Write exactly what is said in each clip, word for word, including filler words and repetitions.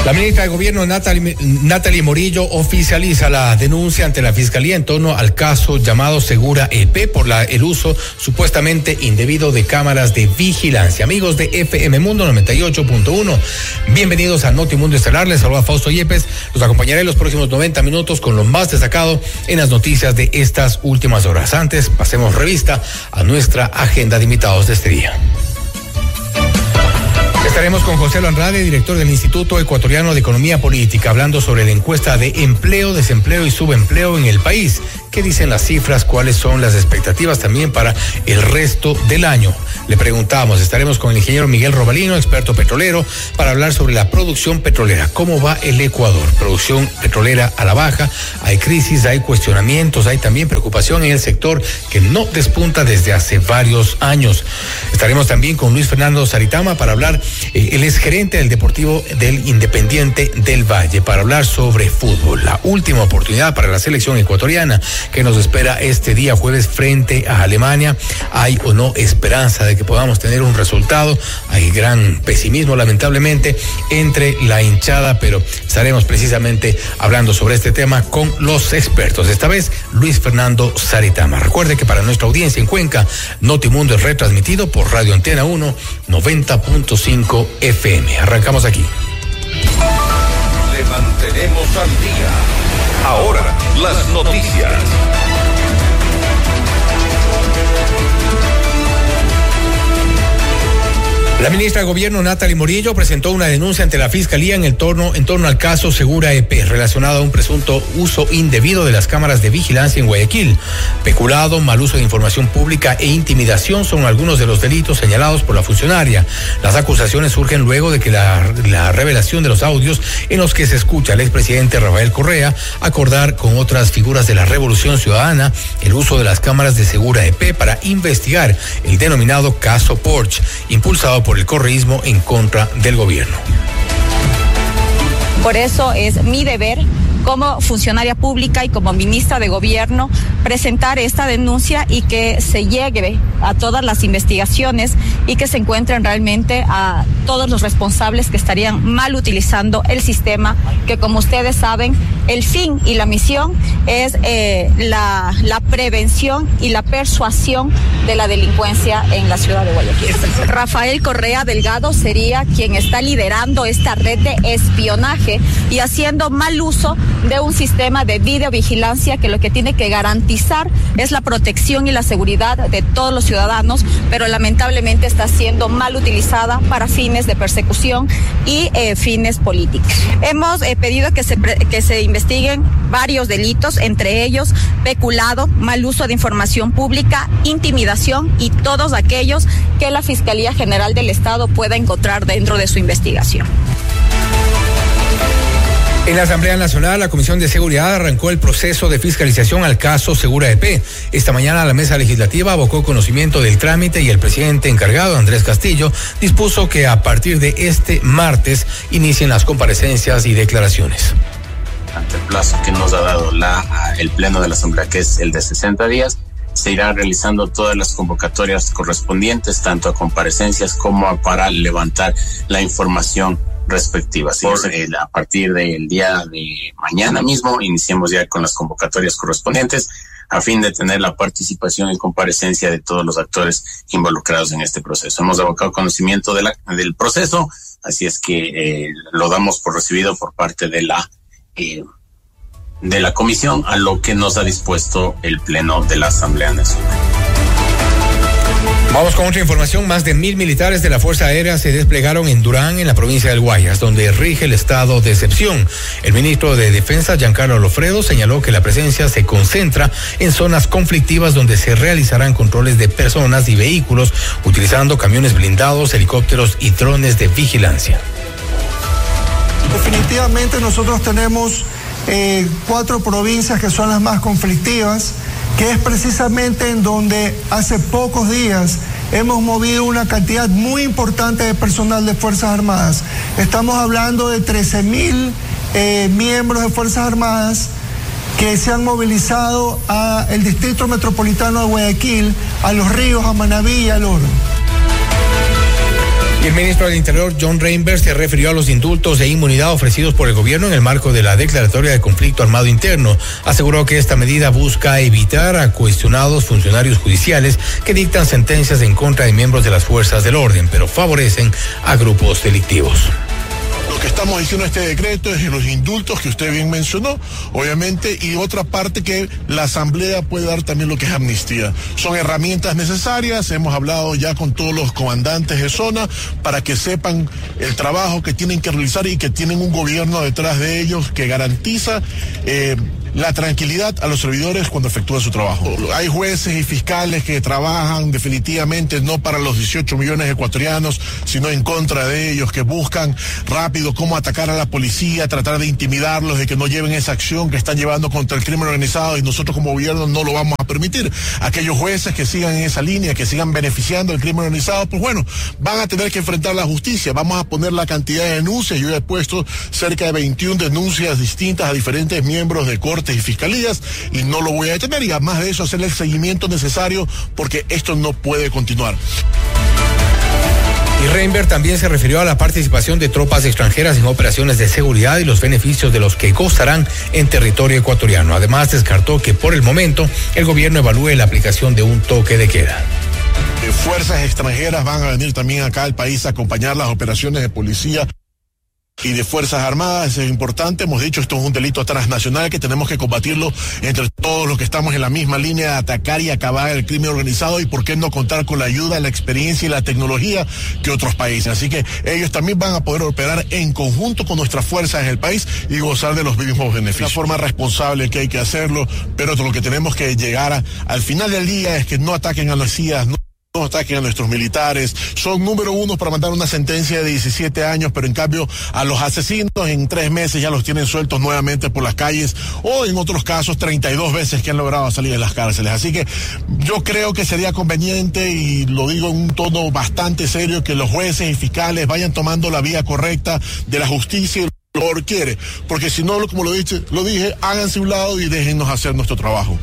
La ministra de Gobierno, Natalie, Natalie Morillo, oficializa la denuncia ante la Fiscalía en torno al caso llamado Segura E P por la, el uso supuestamente indebido de cámaras de vigilancia. Amigos de F M Mundo noventa y ocho punto uno, bienvenidos a Notimundo Estelar. Les saluda Fausto Yepes. Los acompañaré en los próximos noventa minutos con lo más destacado en las noticias de estas últimas horas. Antes, pasemos revista a nuestra agenda de invitados de este día. Estaremos con José Andrade, director del Instituto Ecuatoriano de Economía Política, hablando sobre la encuesta de empleo, desempleo y subempleo en el país. ¿Qué dicen las cifras? ¿Cuáles son las expectativas también para el resto del año? Le preguntamos. Estaremos con el ingeniero Miguel Robalino, experto petrolero, para hablar sobre la producción petrolera. ¿Cómo va el Ecuador? Producción petrolera a la baja. Hay crisis, hay cuestionamientos, hay también preocupación en el sector que no despunta desde hace varios años. Estaremos también con Luis Fernando Saritama para hablar. Eh, él es gerente del Deportivo del Independiente del Valle, para hablar sobre fútbol. La última oportunidad para la selección ecuatoriana que nos espera este día jueves frente a Alemania. ¿Hay o no esperanza de que podamos tener un resultado? Hay gran pesimismo, lamentablemente, entre la hinchada, pero estaremos precisamente hablando sobre este tema con los expertos. Esta vez, Luis Fernando Saritama. Recuerde que para nuestra audiencia en Cuenca, Notimundo es retransmitido por Radio Antena uno, noventa punto cinco F M. Arrancamos aquí. Le mantenemos al día. Ahora, las noticias. La ministra de Gobierno, Natalie Morillo, presentó una denuncia ante la Fiscalía en el torno, en torno al caso Segura E P, relacionado a un presunto uso indebido de las cámaras de vigilancia en Guayaquil. Peculado, mal uso de información pública e intimidación son algunos de los delitos señalados por la funcionaria. Las acusaciones surgen luego de que la, la revelación de los audios en los que se escucha al expresidente Rafael Correa acordar con otras figuras de la Revolución Ciudadana el uso de las cámaras de Segura E P para investigar el denominado caso Porsche, impulsado por el correísmo en contra del gobierno. Por eso es mi deber como funcionaria pública y como ministra de Gobierno presentar esta denuncia y que se llegue a todas las investigaciones y que se encuentren realmente a todos los responsables que estarían mal utilizando el sistema, que como ustedes saben, el fin y la misión es eh, la, la prevención y la persuasión de la delincuencia en la ciudad de Guayaquil. Rafael Correa Delgado sería quien está liderando esta red de espionaje y haciendo mal uso de un sistema de videovigilancia que lo que tiene que garantizar es la protección y la seguridad de todos los ciudadanos, pero lamentablemente está siendo mal utilizada para fines de persecución y eh, fines políticos. Hemos eh, pedido que se, que se investiguen varios delitos, entre ellos peculado, mal uso de información pública, intimidación y todos aquellos que la Fiscalía General del Estado pueda encontrar dentro de su investigación. En la Asamblea Nacional, la Comisión de Seguridad arrancó el proceso de fiscalización al caso Segura E P. Esta mañana la mesa legislativa abocó conocimiento del trámite y el presidente encargado, Andrés Castillo, dispuso que a partir de este martes inicien las comparecencias y declaraciones. Ante el plazo que nos ha dado la, el Pleno de la Asamblea, que es el de sesenta días, se irá realizando todas las convocatorias correspondientes, tanto a comparecencias como a para levantar la información respectivas. Por, eh, a partir del día de mañana mismo iniciemos ya con las convocatorias correspondientes a fin de tener la participación y comparecencia de todos los actores involucrados en este proceso. Hemos abocado conocimiento de la, del proceso, así es que eh, lo damos por recibido por parte de la eh, de la comisión, a lo que nos ha dispuesto el Pleno de la Asamblea Nacional. Vamos con otra información. Más de mil militares de la Fuerza Aérea se desplegaron en Durán, en la provincia del Guayas, donde rige el estado de excepción. El ministro de Defensa, Giancarlo Lofredo, señaló que la presencia se concentra en zonas conflictivas donde se realizarán controles de personas y vehículos, utilizando camiones blindados, helicópteros y drones de vigilancia. Definitivamente nosotros tenemos eh, cuatro provincias que son las más conflictivas, que es precisamente en donde hace pocos días hemos movido una cantidad muy importante de personal de Fuerzas Armadas. Estamos hablando de trece mil eh, miembros de Fuerzas Armadas que se han movilizado al Distrito Metropolitano de Guayaquil, a Los Ríos, a Manaví y al Oro. Y el ministro del Interior, John Reinberg, se refirió a los indultos e inmunidad ofrecidos por el gobierno en el marco de la declaratoria de conflicto armado interno. Aseguró que esta medida busca evitar a cuestionados funcionarios judiciales que dictan sentencias en contra de miembros de las fuerzas del orden, pero favorecen a grupos delictivos. Lo que estamos diciendo en este decreto es los indultos que usted bien mencionó, obviamente, y otra parte que la Asamblea puede dar también lo que es amnistía. Son herramientas necesarias, hemos hablado ya con todos los comandantes de zona para que sepan el trabajo que tienen que realizar y que tienen un gobierno detrás de ellos que garantiza eh, la tranquilidad a los servidores cuando efectúan su trabajo. Hay jueces y fiscales que trabajan definitivamente no para los dieciocho millones de ecuatorianos, sino en contra de ellos, que buscan rápido cómo atacar a la policía, tratar de intimidarlos, de que no lleven esa acción que están llevando contra el crimen organizado, y nosotros como gobierno no lo vamos a permitir. Aquellos jueces que sigan en esa línea, que sigan beneficiando el crimen organizado, pues bueno, van a tener que enfrentar la justicia. Vamos a poner la cantidad de denuncias. Yo he puesto cerca de veintiuna denuncias distintas a diferentes miembros de corte y fiscalías, y no lo voy a detener, y además de eso hacer el seguimiento necesario, porque esto no puede continuar. Y Reinberg también se refirió a la participación de tropas extranjeras en operaciones de seguridad y los beneficios de los que gozarán en territorio ecuatoriano. Además, descartó que por el momento el gobierno evalúe la aplicación de un toque de queda. Fuerzas extranjeras van a venir también acá al país a acompañar las operaciones de policía y de Fuerzas Armadas. Es importante, hemos dicho, esto es un delito transnacional que tenemos que combatirlo entre todos los que estamos en la misma línea de atacar y acabar el crimen organizado, y por qué no contar con la ayuda, la experiencia y la tecnología que otros países. Así que ellos también van a poder operar en conjunto con nuestras fuerzas en el país y gozar de los mismos beneficios. De forma responsable que hay que hacerlo, pero lo que tenemos que llegar a, al final del día es que no ataquen a los C I As, no No ataquen a nuestros militares. Son número uno para mandar una sentencia de diecisiete años, pero en cambio a los asesinos en tres meses ya los tienen sueltos nuevamente por las calles, o en otros casos treinta y dos veces que han logrado salir de las cárceles. Así que yo creo que sería conveniente, y lo digo en un tono bastante serio, que los jueces y fiscales vayan tomando la vía correcta de la justicia y lo que quiere, porque si no, como lo dije, lo dije, háganse un lado y déjennos hacer nuestro trabajo.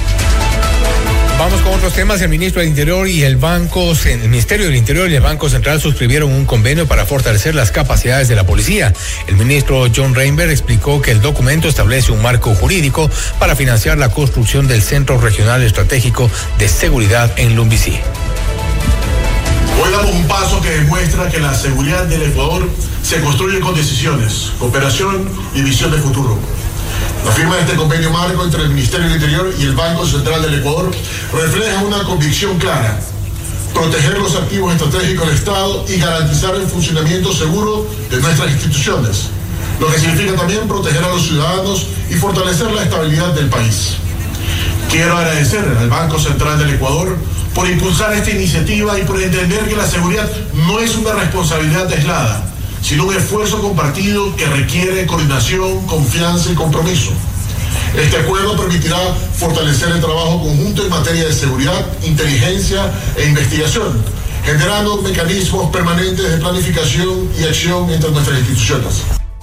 Vamos con otros temas. El ministro del Interior y el Banco, el Ministerio del Interior y el Banco Central suscribieron un convenio para fortalecer las capacidades de la policía. El ministro John Reinberg explicó que el documento establece un marco jurídico para financiar la construcción del Centro Regional Estratégico de Seguridad en Lumbicí. Hoy damos un paso que demuestra que la seguridad del Ecuador se construye con decisiones, cooperación y visión de futuro. La firma de este convenio marco entre el Ministerio del Interior y el Banco Central del Ecuador refleja una convicción clara: proteger los activos estratégicos del Estado y garantizar el funcionamiento seguro de nuestras instituciones, lo que significa también proteger a los ciudadanos y fortalecer la estabilidad del país. Quiero agradecer al Banco Central del Ecuador por impulsar esta iniciativa y por entender que la seguridad no es una responsabilidad aislada, sino un esfuerzo compartido que requiere coordinación, confianza y compromiso. Este acuerdo permitirá fortalecer el trabajo conjunto en materia de seguridad, inteligencia e investigación, generando mecanismos permanentes de planificación y acción entre nuestras instituciones.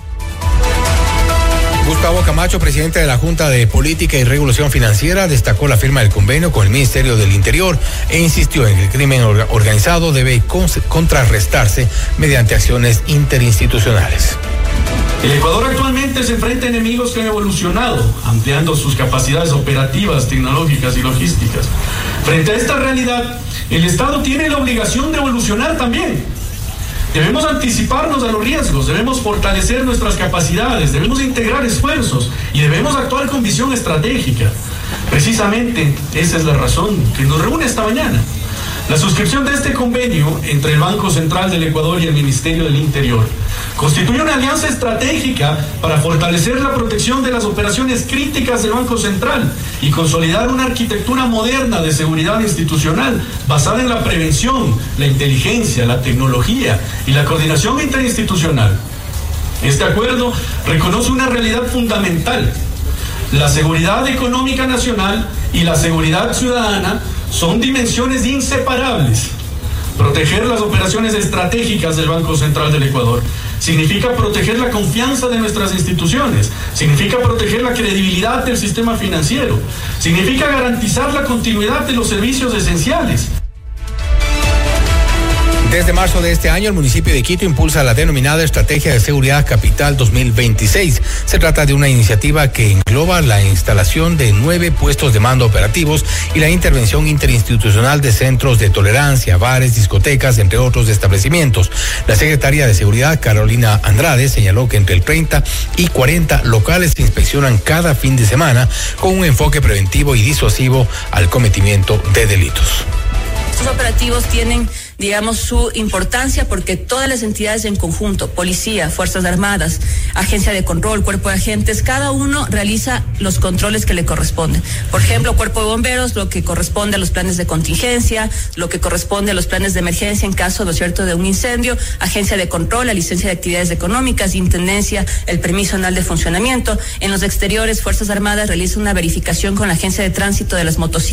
Gustavo Camacho, presidente de la Junta de Política y Regulación Financiera, destacó la firma del convenio con el Ministerio del Interior e insistió en que el crimen organizado debe contrarrestarse mediante acciones interinstitucionales. El Ecuador actualmente se enfrenta a enemigos que han evolucionado, ampliando sus capacidades operativas, tecnológicas y logísticas. Frente a esta realidad, el Estado tiene la obligación de evolucionar también. Debemos anticiparnos a los riesgos, debemos fortalecer nuestras capacidades, debemos integrar esfuerzos y debemos actuar con visión estratégica. Precisamente esa es la razón que nos reúne esta mañana. La suscripción de este convenio entre el Banco Central del Ecuador y el Ministerio del Interior constituye una alianza estratégica para fortalecer la protección de las operaciones críticas del Banco Central y consolidar una arquitectura moderna de seguridad institucional basada en la prevención, la inteligencia, la tecnología y la coordinación interinstitucional. Este acuerdo reconoce una realidad fundamental. La seguridad económica nacional y la seguridad ciudadana son dimensiones inseparables. Proteger las operaciones estratégicas del Banco Central del Ecuador significa proteger la confianza de nuestras instituciones, significa proteger la credibilidad del sistema financiero, significa garantizar la continuidad de los servicios esenciales. Desde marzo de este año, el municipio de Quito impulsa la denominada Estrategia de Seguridad Capital dos mil veintiséis. Se trata de una iniciativa que engloba la instalación de nueve puestos de mando operativos y la intervención interinstitucional de centros de tolerancia, bares, discotecas, entre otros establecimientos. La secretaria de Seguridad, Carolina Andrade, señaló que entre el treinta y cuarenta locales se inspeccionan cada fin de semana con un enfoque preventivo y disuasivo al cometimiento de delitos. Estos operativos tienen, digamos, su importancia porque todas las entidades en conjunto, policía, fuerzas armadas, agencia de control, cuerpo de agentes, cada uno realiza los controles que le corresponden. Por ejemplo, cuerpo de bomberos, lo que corresponde a los planes de contingencia, lo que corresponde a los planes de emergencia en caso, ¿no es cierto?, de un incendio, agencia de control, la licencia de actividades económicas, intendencia, el permiso anual de funcionamiento. En los exteriores, fuerzas armadas realizan una verificación con la agencia de tránsito de las motocicletas